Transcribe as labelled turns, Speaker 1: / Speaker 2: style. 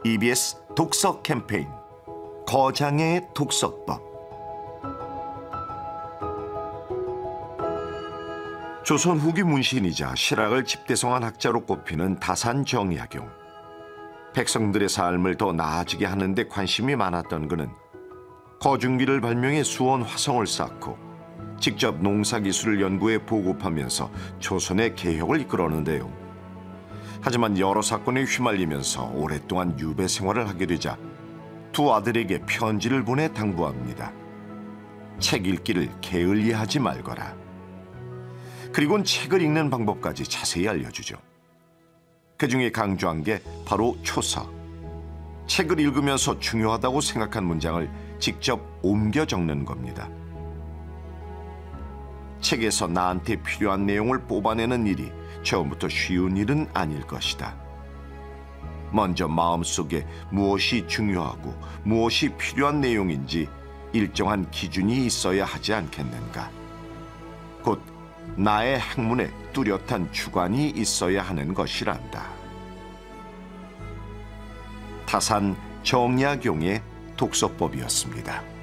Speaker 1: EBS 독서 캠페인 거장의 독서법. 조선 후기 문신이자 실학을 집대성한 학자로 꼽히는 다산 정약용. 백성들의 삶을 더 나아지게 하는 데 관심이 많았던 그는 거중기를 발명해 수원 화성을 쌓고 직접 농사기술을 연구해 보급하면서 조선의 개혁을 이끌었는데요. 하지만 여러 사건에 휘말리면서 오랫동안 유배 생활을 하게 되자 두 아들에게 편지를 보내 당부합니다. 책 읽기를 게을리하지 말거라. 그리고는 책을 읽는 방법까지 자세히 알려주죠. 그중에 강조한 게 바로 초서. 책을 읽으면서 중요하다고 생각한 문장을 직접 옮겨 적는 겁니다. 책에서 나한테 필요한 내용을 뽑아내는 일이 처음부터 쉬운 일은 아닐 것이다. 먼저 마음속에 무엇이 중요하고 무엇이 필요한 내용인지 일정한 기준이 있어야 하지 않겠는가. 곧 나의 학문에 뚜렷한 주관이 있어야 하는 것이란다. 다산 정약용의 독서법이었습니다.